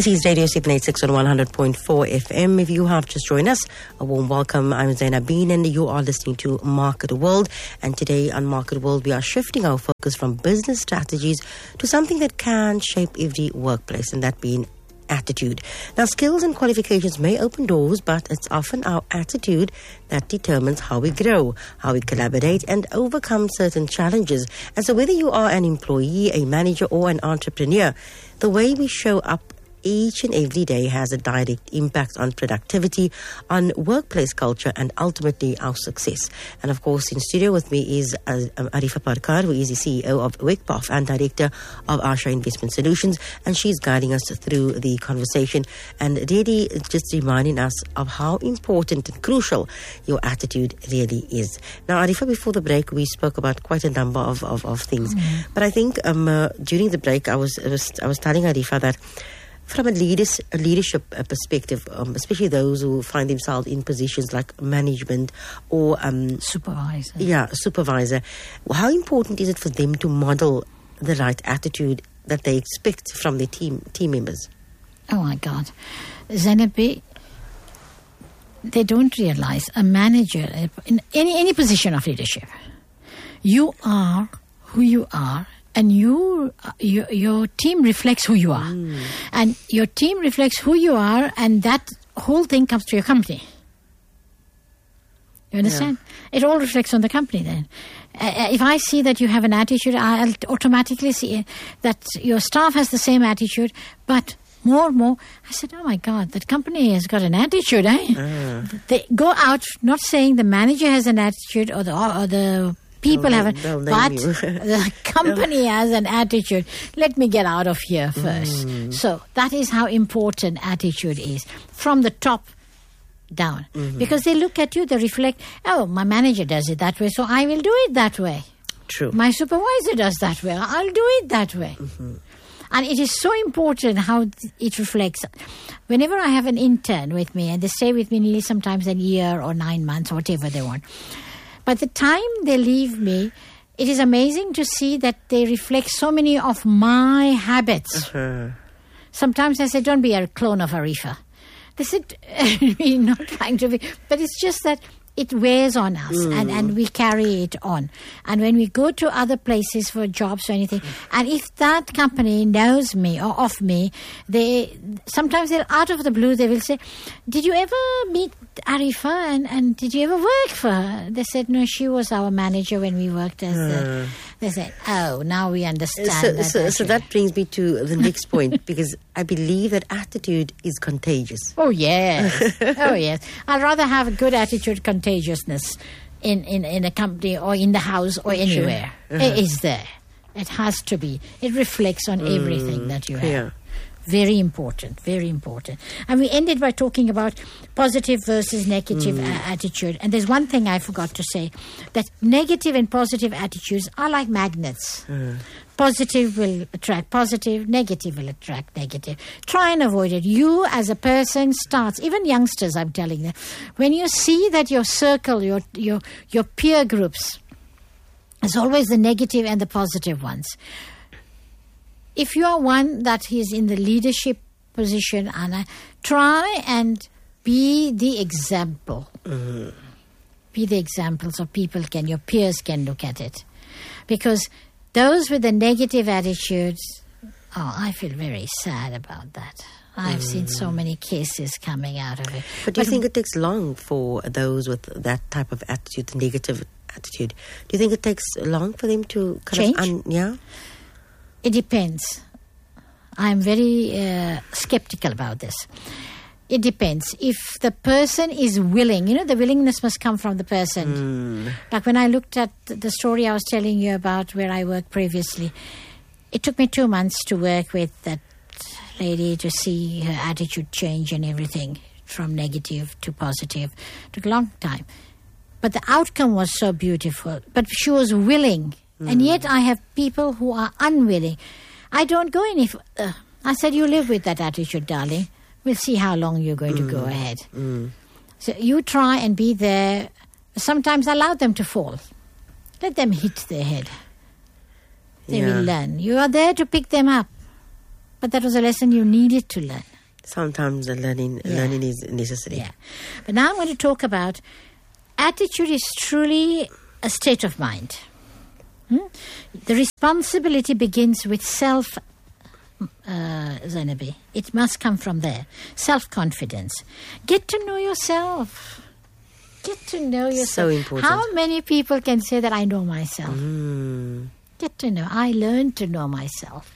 This is Radio 786 on 100.4 FM. If you have just joined us, a warm welcome. I'm Zainab Bean and you are listening to Market World. And today on Market World, we are shifting our focus from business strategies to something that can shape every workplace, and that being attitude. Now, skills and qualifications may open doors, but it's often our attitude that determines how we grow, how we collaborate, and overcome certain challenges. And so whether you are an employee, a manager, or an entrepreneur, the way we show up each and every day has a direct impact on productivity, on workplace culture, and ultimately our success. And of course, in studio with me is Arifa Parkar, who is the CEO of WICPOF and Director of Asha Investment Solutions, and she's guiding us through the conversation and really just reminding us of how important and crucial your attitude really is. Now, Arifa, before the break, we spoke about quite a number of things, but I think during the break, I was telling Arifa that from a leadership perspective, especially those who find themselves in positions like management or supervisor. Yeah, supervisor. How important is it for them to model the right attitude that they expect from their team members? Oh my God, Zainabi, they don't realize a manager in any position of leadership, you are who you are. And your team reflects who you are. And your team reflects who you are, and that whole thing comes to your company. You understand? Yeah. It all reflects on the company then. If I see that you have an attitude, I'll automatically see that your staff has the same attitude, but more and more, I said, oh my God, that company has got an attitude, eh? They go out not saying the manager has an attitude or the people have it, but the company has an attitude. Let me get out of here first. So that is how important attitude is, from the top down. Because they look at you, they reflect, oh, my manager does it that way, so I will do it that way. True. My supervisor does that way, I'll do it that way. And it is so important how it reflects. Whenever I have an intern with me, and they stay with me nearly sometimes a year or 9 months, or whatever they want, by the time they leave me, it is amazing to see that they reflect so many of my habits. Sometimes I say, don't be a clone of Arifa. They said, we're not trying to be, but it's just that it wears on us and we carry it on. And when we go to other places for jobs or anything, and if that company knows me or of me, sometimes they're out of the blue, they will say, did you ever meet Arifa and did you ever work for her? They said, no, she was our manager when we worked as they said, oh, now we understand. So that brings me to the next point, because I believe that attitude is contagious. Oh, yes. Oh, yes. I'd rather have a good attitude contagiousness in a company or in the house or anywhere. It is there. It has to be. It reflects on everything that you have. Yeah. Very important, very important. And we ended by talking about positive versus negative attitude. And there's one thing I forgot to say, that negative and positive attitudes are like magnets. Positive will attract positive, negative will attract negative. Try and avoid it. You as a person starts, even youngsters, I'm telling them, when you see that your circle, your peer groups, is always the negative and the positive ones. If you are one that is in the leadership position, Anna, try and be the example. Be the example so your peers can look at it. Because those with the negative attitudes, I feel very sad about that. I've seen so many cases coming out of it. But do you think it takes long for those with that type of attitude, the negative attitude? Do you think it takes long for them to change? It depends. I'm very skeptical about this. It depends. If the person is willing, the willingness must come from the person. Like when I looked at the story I was telling you about where I worked previously, it took me 2 months to work with that lady to see her attitude change and everything from negative to positive. It took a long time. But the outcome was so beautiful. But she was willing. And yet I have people who are unwilling. I don't go any further. I said, you live with that attitude, darling. We'll see how long you're going to go ahead. So you try and be there. Sometimes allow them to fall. Let them hit their head. They will learn. You are there to pick them up. But that was a lesson you needed to learn. Sometimes the learning is necessary. Yeah. But now I'm going to talk about attitude is truly a state of mind. The responsibility begins with self, Zainabi. It must come from there. Self-confidence. Get to know yourself. Get to know yourself. So important. How many people can say that I know myself? Get to know. I learned to know myself.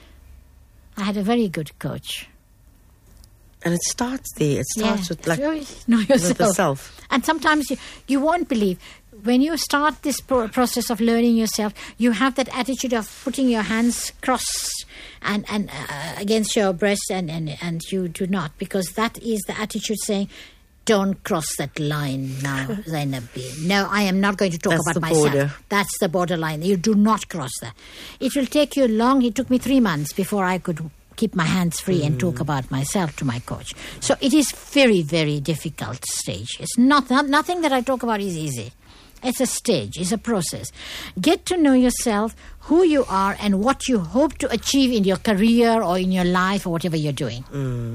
I had a very good coach. And it starts there. It starts with know yourself. With the self. And sometimes you won't believe. When you start this process of learning yourself, you have that attitude of putting your hands crossed and against your breast, and you do not, because that is the attitude saying, don't cross that line now, Zainabi. No, I am not going to talk about myself. Border. That's the borderline. You do not cross that. It will take you long. It took me 3 months before I could keep my hands free and talk about myself to my coach. So it is very, very difficult stage. It's nothing that I talk about is easy. It's a stage. It's a process. Get to know yourself, who you are, and what you hope to achieve in your career or in your life or whatever you're doing.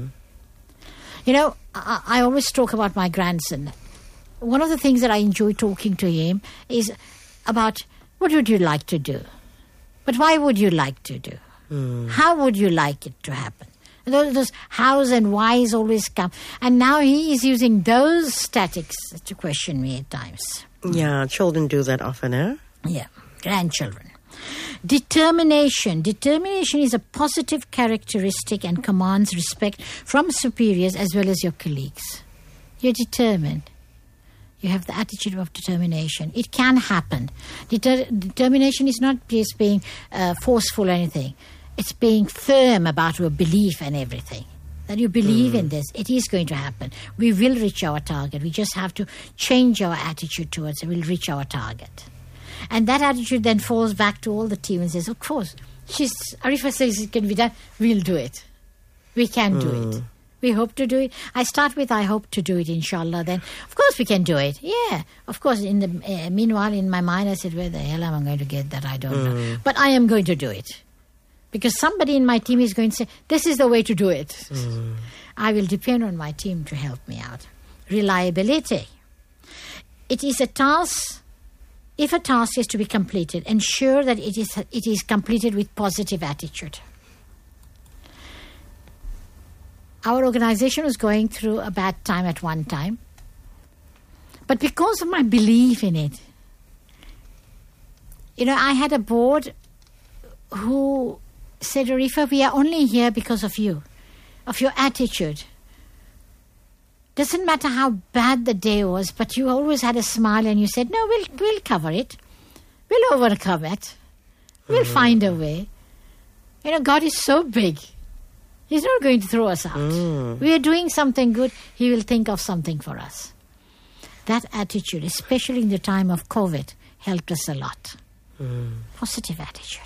You know, I always talk about my grandson. One of the things that I enjoy talking to him is about what would you like to do? But why would you like to do? How would you like it to happen? Those hows and whys always come. And now he is using those statics to question me at times. Yeah, children do that often, eh? Yeah, grandchildren. Determination. Determination is a positive characteristic and commands respect from superiors as well as your colleagues. You're determined. You have the attitude of determination. It can happen. Determination is not just being forceful or anything. It's being firm about your belief and everything. That you believe in this. It is going to happen. We will reach our target. We just have to change our attitude towards it. We'll reach our target. And that attitude then falls back to all the team and says, of course, Arifa says it can be done. We'll do it. We can do it. We hope to do it. I start with, I hope to do it, inshallah. Then, of course, we can do it. Yeah, of course. In the meanwhile, in my mind, I said, where the hell am I going to get that? I don't know. But I am going to do it. Because somebody in my team is going to say, this is the way to do it. I will depend on my team to help me out. Reliability. It is a task. If a task is to be completed, ensure that it is completed with positive attitude. Our organization was going through a bad time at one time. But because of my belief in it, you know, I had a board who said, Arifa, we are only here because of you, of your attitude. Doesn't matter how bad the day was, but you always had a smile and you said, no, we'll cover it. We'll overcome it. We'll find a way. You know, God is so big. He's not going to throw us out. We are doing something good. He will think of something for us. That attitude, especially in the time of COVID, helped us a lot. Positive attitude.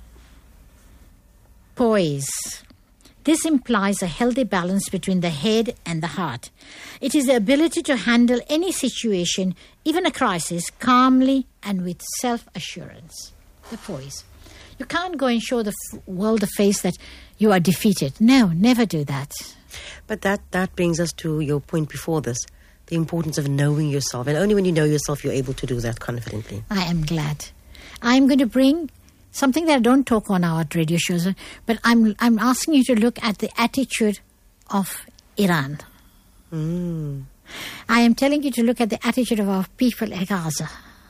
Poise. This implies a healthy balance between the head and the heart. It is the ability to handle any situation, even a crisis, calmly and with self-assurance. The poise. You can't go and show the world the face that you are defeated. No, never do that. But that brings us to your point before this, the importance of knowing yourself. And only when you know yourself, you're able to do that confidently. I am glad. I'm going to bring something that I don't talk on our radio shows, but I'm asking you to look at the attitude of Iran. I am telling you to look at the attitude of our people at Gaza.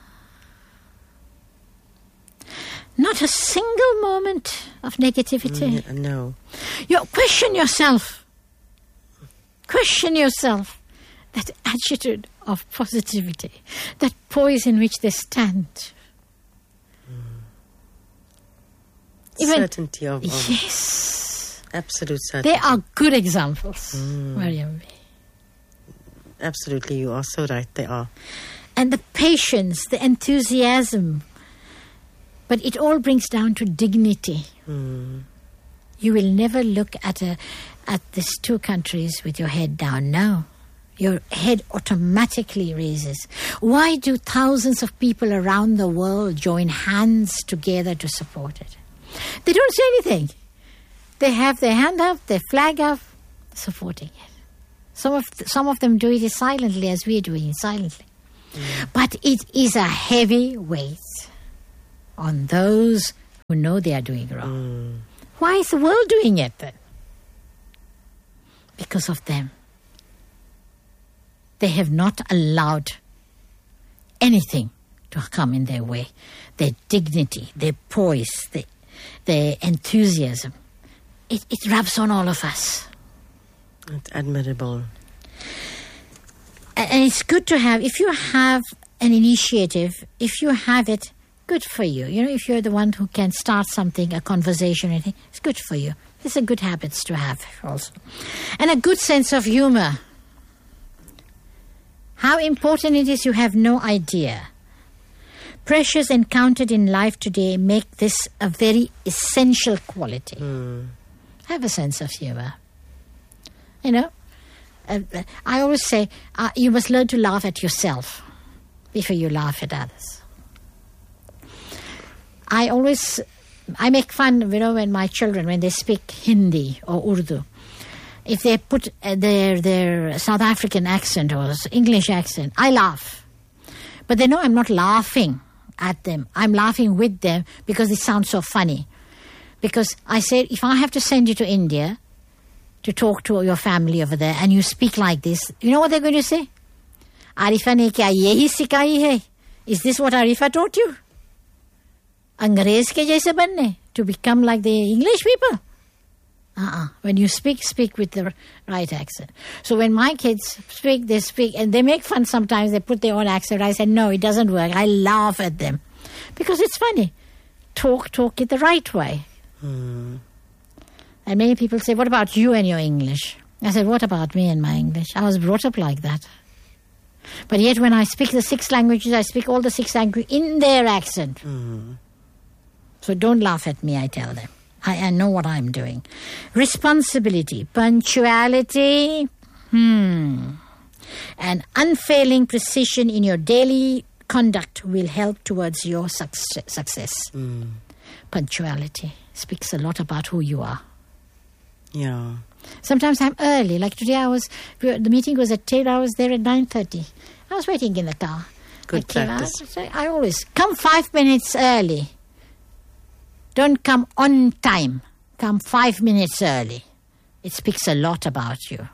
Not a single moment of negativity. No. You question yourself. Question yourself. That attitude of positivity, that poise in which they stand. Even, certainty of yes, absolute certainty. They are good examples, Mariam. Absolutely, you are so right. They are, and the patience, the enthusiasm, but it all brings down to dignity. You will never look at these two countries with your head down. No, your head automatically raises. Why do thousands of people around the world join hands together to support it? They don't say anything. They have their hand up, their flag up, supporting it. Some of them do it silently, as we are doing it silently. But it is a heavy weight on those who know they are doing wrong. Why is the world doing it then? Because of them. They have not allowed anything to come in their way. Their dignity, their poise, their enthusiasm. It rubs on all of us. It's admirable. And it's good to have, if you have an initiative, if you have it, good for you. You know, if you're the one who can start something, a conversation, or anything, it's good for you. These are good habits to have also. And a good sense of humor. How important it is, you have no idea. Pressures encountered in life today make this a very essential quality. Have a sense of humor. You know, I always say, you must learn to laugh at yourself before you laugh at others. I make fun, you know, when my children, when they speak Hindi or Urdu, if they put their South African accent or English accent, I laugh. But they know I'm not laughing at them. I'm laughing with them because it sounds so funny. Because I said, if I have to send you to India to talk to your family over there and you speak like this, you know what they're going to say? Arifa ne kya yehi sikai hai? Is this what Arifa taught you? Angrez ke jaise banne, to become like the English people. When you speak with the right accent. So when my kids speak, they speak, and they make fun sometimes, they put their own accent. I said, no, it doesn't work. I laugh at them. Because it's funny. Talk it the right way. And many people say, what about you and your English? I said, what about me and my English? I was brought up like that. But yet when I speak the 6 languages, I speak all the 6 languages in their accent. So don't laugh at me, I tell them. I know what I'm doing. Responsibility, punctuality, and unfailing precision in your daily conduct will help towards your success. Punctuality speaks a lot about who you are. Yeah. Sometimes I'm early. Like today, the meeting was at 10. I was there at 9:30. I was waiting in the car. Good practice. I always come 5 minutes early. Don't come on time. Come 5 minutes early. It speaks a lot about you.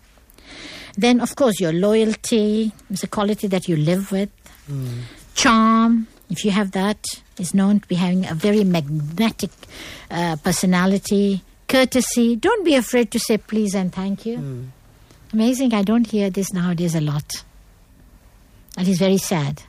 Then, of course, your loyalty is a quality that you live with. Charm, if you have that, is known to be having a very magnetic personality. Courtesy. Don't be afraid to say please and thank you. Amazing, I don't hear this nowadays a lot. That is very sad.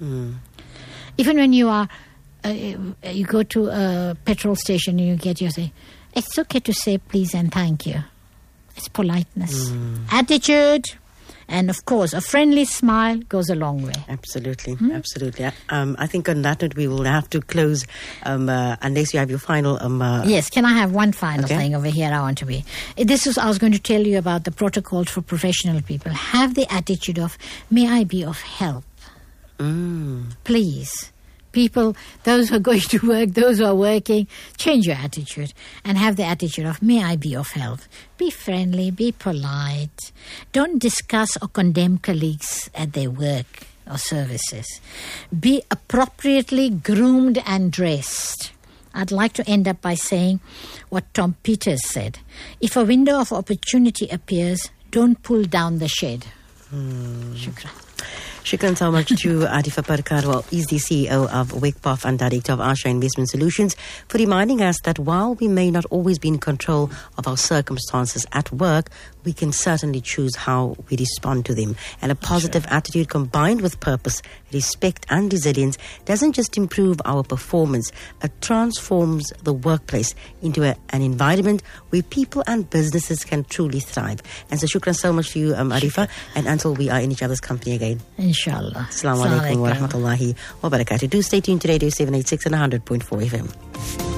Even when you are... you go to a petrol station and you get your say, it's okay to say please and thank you. It's politeness. Attitude, and of course, a friendly smile goes a long way. Absolutely, absolutely. I think on that note, we will have to close unless you have your final... Yes, can I have one final thing over here I want to be? I was going to tell you about the protocol for professional people. Have the attitude of, may I be of help? Please. People, those who are going to work, those who are working, change your attitude and have the attitude of, may I be of help? Be friendly, be polite. Don't discuss or condemn colleagues at their work or services. Be appropriately groomed and dressed. I'd like to end up by saying what Tom Peters said. If a window of opportunity appears, don't pull down the shade. Shukran. Shukran so much to Arifa Parkar, is the CEO of WICPOF and Director of Asha Investment Solutions, for reminding us that while we may not always be in control of our circumstances at work, we can certainly choose how we respond to them. And a positive attitude combined with purpose, respect and resilience doesn't just improve our performance, it transforms the workplace into an environment where people and businesses can truly thrive. And so shukran so much to you, Arifa, and until we are in each other's company again. Inshallah. Assalamu alaikum wa rahmatullahi wa barakatuh. Do stay tuned to Radio 786 and 100.4 FM.